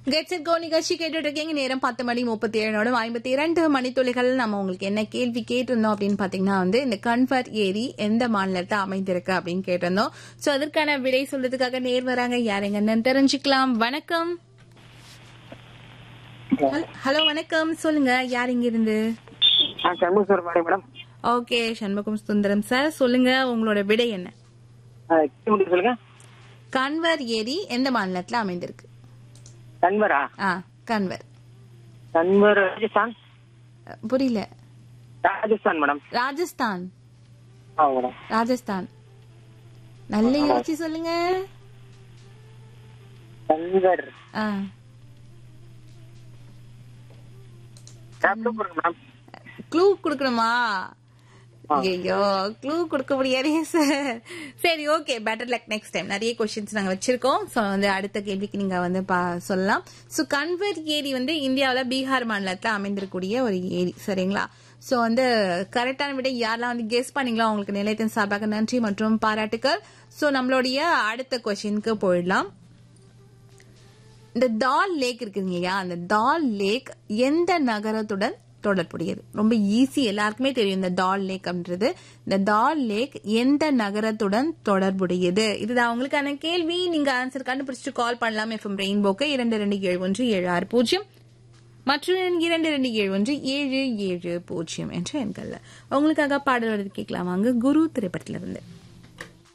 Gets it go நிகழ்ச்சி கேட்டுட்டு இருக்கீங்க. நேரம் 10:37 மணித்துளிகள். நம்ம உங்களுக்கு என்ன கேள்வி கேட்டிருந்தோம் அப்படின்னு பாத்தீங்கன்னா இந்த கன்வர் ஏரி எந்த மாநிலத்தை அமைந்திருக்கு அப்படின்னு கேட்டிருந்தோம். சோ அதற்கான விடை சொல்றதுக்காக நேர் வராங்க. யாருங்க என்னன்னு தெரிஞ்சுக்கலாம். வணக்கம். ஹலோ வணக்கம், சொல்லுங்க யார் இங்க இருந்து? Madam. Okay, Shanmugam Sundaram sir, சொல்லுங்க உங்களோட விடை என்ன? சொல்லுங்க. கன்வர் ஏரி எந்த மாநிலத்துல அமைந்திருக்கு? கன்வரா? கன்வர். கன்வர் ராஜஸ்தான். புரியல. ராஜஸ்தான் மேடம். ராஜஸ்தான். மேடம். ராஜஸ்தான். நல்ல யோசிச்சு சொல்லுங்க. கன்வர். க்ளூ கொடுக்கணுமா? ஐயோ, க்ளூ கொடுக்க முடியாதே சார். சரி, okay, better luck next time. நிறைய கொஸ்டின்ஸ் நாங்க வச்சிருக்கோம். சோ அடுத்த கேள்விக்கு நீங்க சொல்லலாம். சோ கன்வர் ஏரி இந்தியாவில பீகார் மாநிலத்துல அமைந்திருக்கக்கூடிய ஒரு ஏரி, சரிங்களா? சோ கரெக்டான விட யாரெல்லாம் கெஸ் பண்ணீங்களோ உங்களுக்கு நிலையத்தின் சார்பாக நன்றி மற்றும் பாராட்டுக்கள். சோ நம்மளுடைய அடுத்த கொஸ்டினுக்கு போயிடலாம். இந்த தால் லேக் இருக்குங்க, அந்த தால் லேக் எந்த நகரத்துடன் தொடர்புடையது? ரொம்ப ஈஸி, எல்லாருக்குமே தெரியும் இந்த தால் லேக் அப்படின்றது. இந்த தால் லேக் எந்த நகரத்துடன் தொடர்புடையது? இதுதான் உங்களுக்கான கேள்வி. நீங்க ஆன்சர் கண்டுபிடிச்சிட்டு கால் பண்ணலாம். எஃப்எம் ரெயின்போக்கு 227176 மற்றும் 227177 என்ற எண்கள்ல. உங்களுக்காக பாடல் கேட்கலாம் வாங்க, குரு திரைப்படத்துல இருந்து.